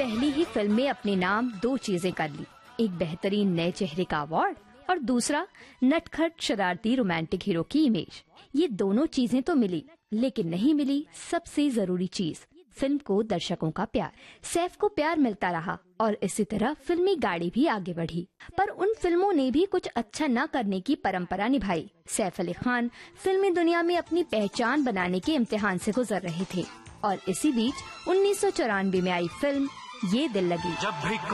पहली ही फिल्म में अपने नाम 2 चीजें कर ली, एक बेहतरीन नए चेहरे का अवार्ड और दूसरा नटखट शरारती रोमांटिक हीरो की इमेज। ये दोनों चीजें तो मिली, लेकिन नहीं मिली सबसे जरूरी चीज, फिल्म को दर्शकों का प्यार। सैफ को प्यार मिलता रहा और इसी तरह फिल्मी गाड़ी भी आगे बढ़ी, पर उन फिल्मों ने भी कुछ अच्छा न करने की परंपरा निभाई। सैफ अली खान फिल्मी दुनिया में अपनी पहचान बनाने के इम्तिहान से गुजर रहे थे और इसी बीच 1994 में आई फिल्म ये दिल लगी।